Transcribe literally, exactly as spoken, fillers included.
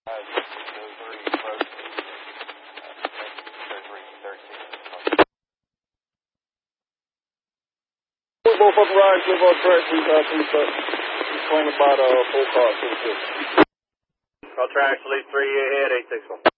Both up rise, live on track, please, uh, please, uh, he's claiming about, uh, full car, six six. Call track, police three ahead, eight six one.